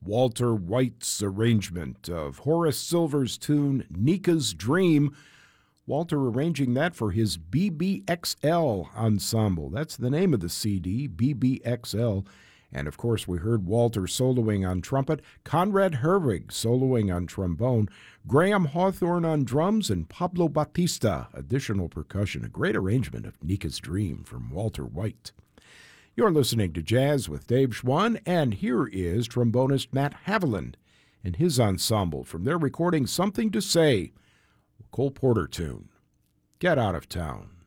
Walter White's arrangement of Horace Silver's tune, Nika's Dream. Walter arranging that for his BBXL Ensemble. That's the name of the CD, BBXL. And, of course, we heard Walter soloing on trumpet, Conrad Herwig soloing on trombone, Graham Hawthorne on drums, and Pablo Batista, additional percussion. A great arrangement of Nika's Dream from Walter White. You're listening to Jazz with Dave Schwann, and here is trombonist Matt Haviland and his ensemble from their recording Something to Say, Cole Porter tune, Get Out of Town.